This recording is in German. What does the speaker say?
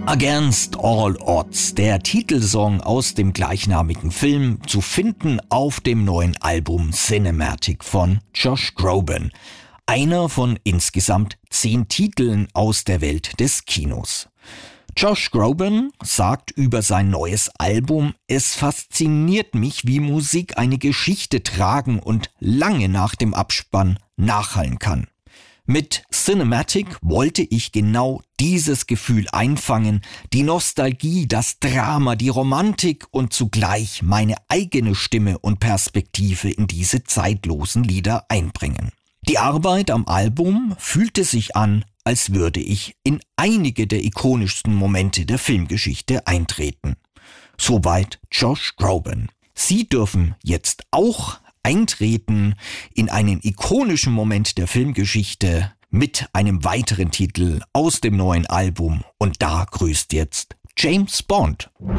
Against All Odds, der Titelsong aus dem gleichnamigen Film, zu finden auf dem neuen Album Cinematic von Josh Groban. Einer von insgesamt 10 Titeln aus der Welt des Kinos. Josh Groban sagt über sein neues Album: Es fasziniert mich, wie Musik eine Geschichte tragen und lange nach dem Abspann nachhallen kann. Mit Cinematic wollte ich genau dieses Gefühl einfangen, die Nostalgie, das Drama, die Romantik und zugleich meine eigene Stimme und Perspektive in diese zeitlosen Lieder einbringen. Die Arbeit am Album fühlte sich an, als würde ich in einige der ikonischsten Momente der Filmgeschichte eintreten. Soweit Josh Groban. Sie dürfen jetzt auch eintreten in einen ikonischen Moment der Filmgeschichte mit einem weiteren Titel aus dem neuen Album. Und da grüßt jetzt James Bond.